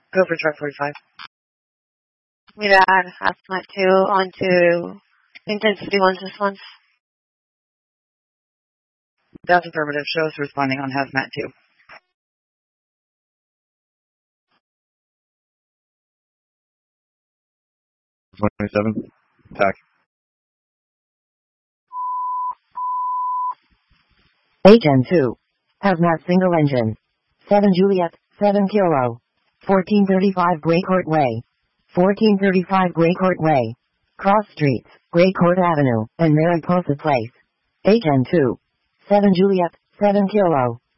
Go for truck 45. We'd add hazmat 2 onto intensity 1 /1. That's affirmative. Show us responding on hazmat 2. Attack. HN2. Hazmat single engine. 7 Juliet, 7 Kilo. 1435 Grey Court Way. 1435 Grey Court Way. Cross Streets, Grey Court Avenue, and Mariposa Place. HN2. 7 Juliet, 7 Kilo.